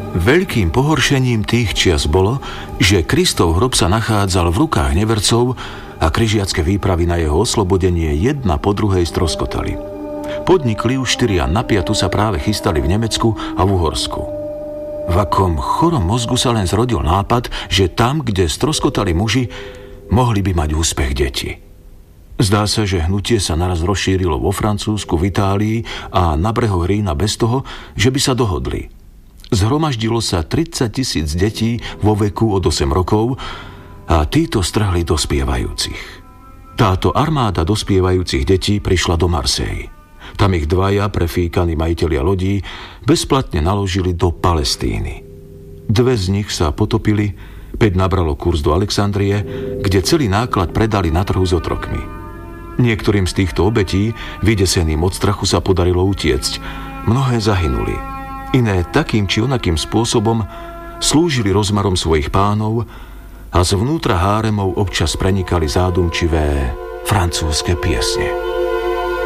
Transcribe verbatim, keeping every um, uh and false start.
Veľkým pohoršením tých čias bolo, že Kristov hrob sa nachádzal v rukách nevercov a križiacké výpravy na jeho oslobodenie jedna po druhej stroskotali. Podnikli už štyria na piatu sa práve chystali v Nemecku a v Uhorsku. V akom chorom mozgu sa len zrodil nápad, že tam, kde stroskotali muži, mohli by mať úspech deti. Zdá sa, že hnutie sa naraz rozšírilo vo Francúzsku, v Itálii a na brehoch Rína bez toho, že by sa dohodli. Zhromaždilo sa tridsať tisíc detí vo veku od osem rokov a títo strhli dospievajúcich. Táto armáda dospievajúcich detí prišla do Marseille. Tam ich dvaja prefíkaní majitelia lodí bezplatne naložili do Palestíny. Dve z nich sa potopili, päť nabralo kurz do Alexandrie, kde celý náklad predali na trhu s otrokmi. Niektorým z týchto obetí, vydeseným od strachu, sa podarilo utiecť. Mnohé zahynuli. Iné takým či onakým spôsobom slúžili rozmarom svojich pánov a zvnútra háremov občas prenikali zádumčivé francúzske piesne.